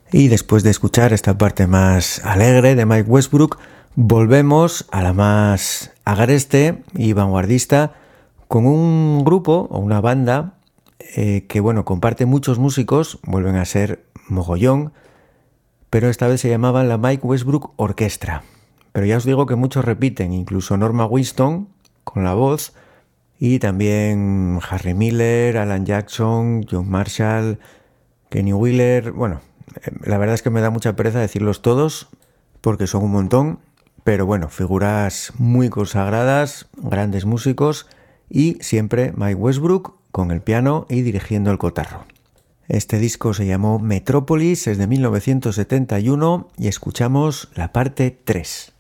Y después de escuchar esta parte más alegre de Mike Westbrook, volvemos a la más agreste y vanguardista con un grupo o una banda que, bueno, comparte muchos músicos, vuelven a ser mogollón, pero esta vez se llamaban la Mike Westbrook Orquestra. Pero ya os digo que muchos repiten, incluso Norma Winston con la voz, y también Harry Miller, Alan Jackson, John Marshall, Kenny Wheeler. Bueno, la verdad es que me da mucha pereza decirlos todos porque son un montón, pero bueno, figuras muy consagradas, grandes músicos y siempre Mike Westbrook con el piano y dirigiendo el cotarro. Este disco se llamó Metropolis, es de 1971 y escuchamos la parte 3.